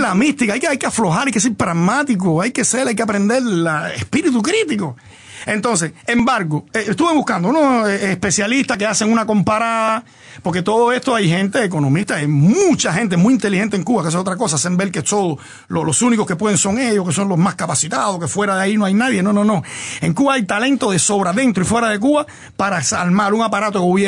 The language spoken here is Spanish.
la mística, hay que aflojar, hay que ser pragmático, hay que aprender el espíritu crítico. Entonces, embargo, estuve buscando unos especialistas que hacen una comparada, porque todo esto hay gente, economistas, hay mucha gente muy inteligente en Cuba, que es otra cosa, hacen ver que todos los únicos que pueden son ellos, que son los más capacitados, que fuera de ahí no hay nadie. No. En Cuba hay talento de sobra dentro y fuera de Cuba para armar un aparato de gobierno